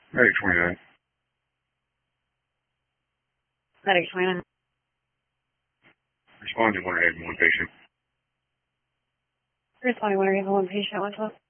Medic 29. Medic 29. Respond to 181 patient. Responding 181 patient, 112.